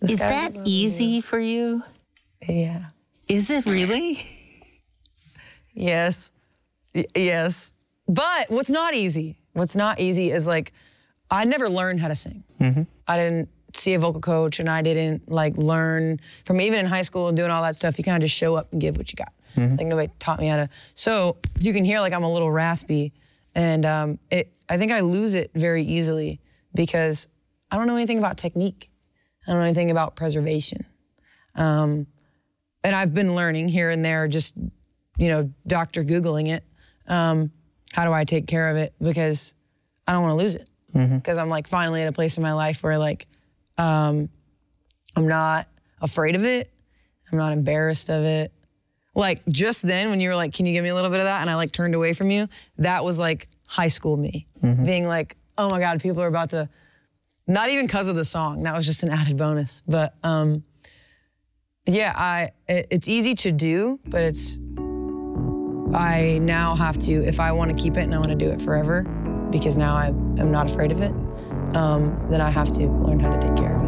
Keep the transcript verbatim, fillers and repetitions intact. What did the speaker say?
Is that easy for you? Yeah. Is it really? Yes. Y- yes. But what's not easy, what's not easy is like, I never learned how to sing. Mm-hmm. I didn't see a vocal coach and I didn't like learn from even in high school and doing all that stuff. You kind of just show up and give what you got. Mm-hmm. Like nobody taught me how to. So you can hear like I'm a little raspy and um, it. I think I lose it very easily because I don't know anything about technique. I don't know anything about preservation. Um, and I've been learning here and there, just, you know, doctor Googling it. Um, how do I take care of it? Because I don't want to lose it. Because mm-hmm. I'm like finally at a place in my life where like, um, I'm not afraid of it. I'm not embarrassed of it. Like just then when you were like, can you give me a little bit of that? And I like turned away from you. That was like high school me mm-hmm. being like, oh my God, people are about to, not even because of the song. That was just an added bonus. But um, yeah, I it, it's easy to do, but it's, I now have to, if I want to keep it and I want to do it forever, because now I am not afraid of it, um, then I have to learn how to take care of it.